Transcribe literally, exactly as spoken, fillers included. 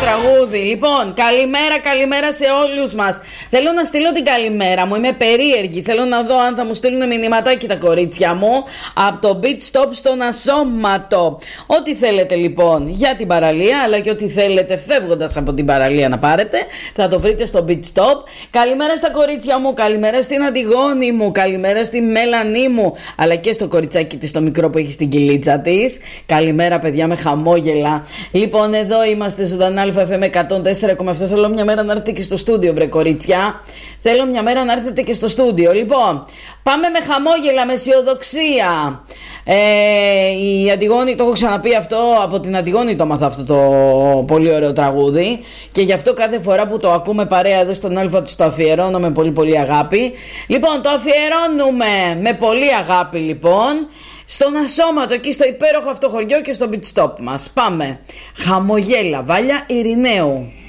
τραγούδι. Λοιπόν, καλημέρα, καλημέρα σε όλους μας. Θέλω να στείλω την καλημέρα μου. Είμαι περίεργη. Θέλω να δω αν θα μου στείλουν μηνυματάκι τα κορίτσια μου από το Beat Stop στον Ασώματο. Ό,τι θέλετε λοιπόν για την παραλία, αλλά και ό,τι θέλετε φεύγοντας από την παραλία να πάρετε, θα το βρείτε στο Beat Stop. Καλημέρα στα κορίτσια μου, καλημέρα στην Αντιγόνη μου, καλημέρα στη Μέλανή μου, αλλά και στο κοριτσάκι της το μικρό που έχει στην κυλίτσα της. Καλημέρα παιδιά με χαμόγελα. Λοιπόν, εδώ είμαστε ζωντανά ΑΕΦΕΜ εκατόν τέσσερα κόμμα επτά. Θέλω μια μέρα να έρθετε και στο στούντιο, βρε κορίτσια. Θέλω μια μέρα να έρθετε και στο στούντιο. Λοιπόν, πάμε με χαμόγελα, με αισιοδοξία. Ε, η Αντιγόνη, το έχω ξαναπεί αυτό, από την Αντιγόνη το έμαθα αυτό το πολύ ωραίο τραγούδι. Και γι' αυτό κάθε φορά που το ακούμε παρέα εδώ στον Αλφα της το αφιερώνω με πολύ πολύ αγάπη. Λοιπόν, το αφιερώνουμε με πολύ αγάπη λοιπόν στον Ασώματο, εκεί στο υπέροχο αυτό χωριό και στο Beat Stop μας. Πάμε. Χαμογέλα, Βάλια Ειρηναίου.